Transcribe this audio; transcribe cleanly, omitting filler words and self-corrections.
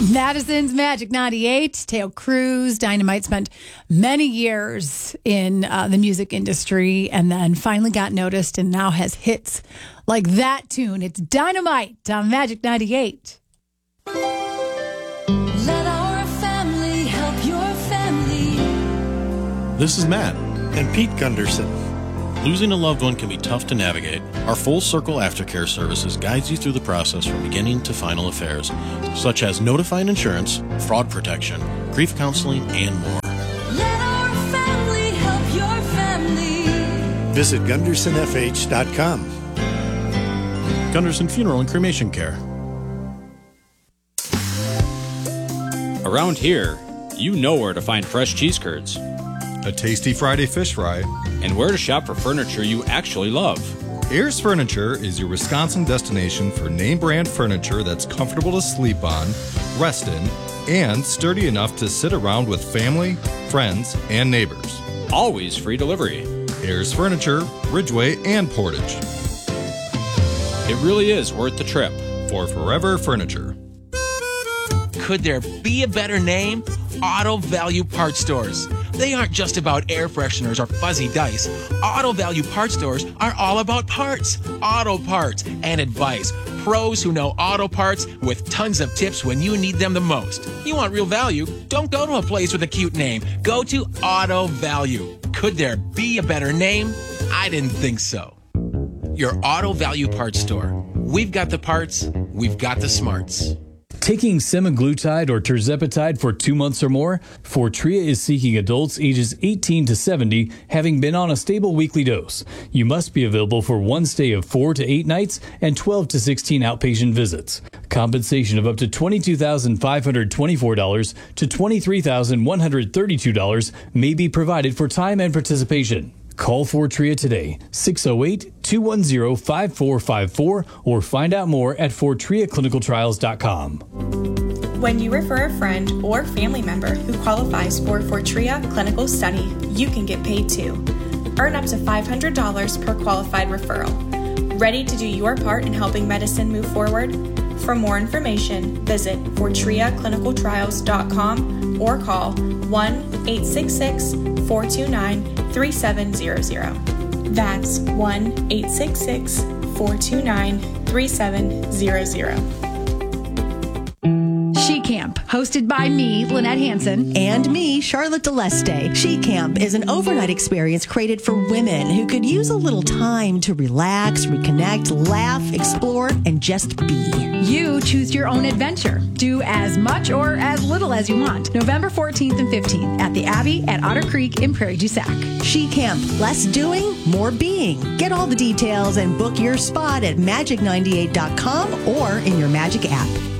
Madison's Magic 98, Tail Cruz. Dynamite spent many years in the music industry and then finally got noticed and now has hits like that tune. It's Dynamite on Magic 98. Let our family help your family. This is Matt. And Pete Gunderson. Losing a loved one can be tough to navigate. Our Full Circle Aftercare Services guides you through the process from beginning to final affairs, such as notifying insurance, fraud protection, grief counseling, and more. Let our family help your family. Visit GundersonFH.com. Gunderson Funeral and Cremation Care. Around here, you know where to find fresh cheese curds, a tasty Friday fish fry, and where to shop for furniture you actually love. Ayers Furniture is your Wisconsin destination for name brand furniture that's comfortable to sleep on, rest in, and sturdy enough to sit around with family, friends, and neighbors. Always free delivery. Ayers Furniture, Ridgeway, and Portage. It really is worth the trip. For Forever Furniture. Could there be a better name? Auto Value Parts Stores. They aren't just about air fresheners or fuzzy dice. Auto Value Parts Stores are all about parts, auto parts, and advice. Pros who know auto parts with tons of tips when you need them the most. You want real value? Don't go to a place with a cute name. Go to Auto Value. Could there be a better name? I didn't think so. Your Auto Value Parts Store. We've got the parts, we've got the smarts. Taking semaglutide or tirzepatide for 2 months or more, Fortrea is seeking adults ages 18 to 70 having been on a stable weekly dose. You must be available for one stay of 4 to 8 nights and 12 to 16 outpatient visits. Compensation of up to $22,524 to $23,132 may be provided for time and participation. Call Fortrea today, 608-210-5454, or find out more at FortreaClinicalTrials.com. When you refer a friend or family member who qualifies for Fortrea Clinical Study, you can get paid too. Earn up to $500 per qualified referral. Ready to do your part in helping medicine move forward? For more information, visit FortreaClinicalTrials.com or call 1-866-429-3700. That's 1-866-429-3700. She Camp, hosted by me, Lynette Hansen. And me, Charlotte DeLeste. She Camp is an overnight experience created for women who could use a little time to relax, reconnect, laugh, explore, and just be. You choose your own adventure. Do as much or as little as you want. November 14th and 15th at the Abbey at Otter Creek in Prairie du Sac. She Camp, less doing, more being. Get all the details and book your spot at magic98.com or in your Magic app.